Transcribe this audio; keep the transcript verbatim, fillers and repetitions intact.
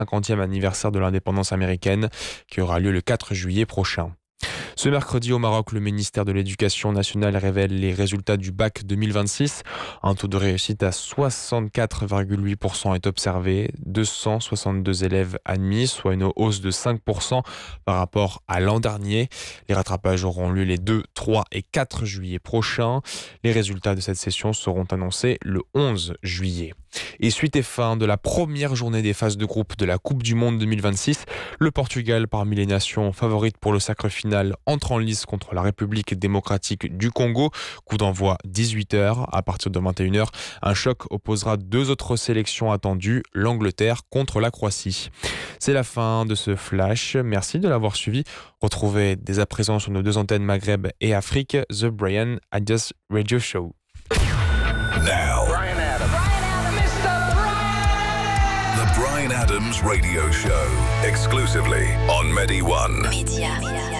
cinquantième anniversaire de l'indépendance américaine qui aura lieu le quatre juillet prochain. Ce mercredi au Maroc, le ministère de l'Éducation nationale révèle les résultats du bac deux mille vingt-six. Un taux de réussite à soixante-quatre virgule huit pour cent est observé, deux cent soixante-deux élèves admis, soit une hausse de cinq pour cent par rapport à l'an dernier. Les rattrapages auront lieu les deux, trois et quatre juillet prochains. Les résultats de cette session seront annoncés le onze juillet. Et suite et fin de la première journée des phases de groupe de la Coupe du Monde deux mille vingt-six, le Portugal, parmi les nations favorites pour le sacre final, entre en lice contre la République démocratique du Congo. Coup d'envoi dix-huit heures. À partir de vingt et une heures, un choc opposera deux autres sélections attendues, l'Angleterre contre la Croatie. C'est la fin de ce flash. Merci de l'avoir suivi. Retrouvez dès à présent sur nos deux antennes Maghreb et Afrique, The Brian Adios Radio Show. Now, Brian Adams. Brian Adams. Mister Brian! The Brian Adams Radio Show, exclusively on Medi One. Média.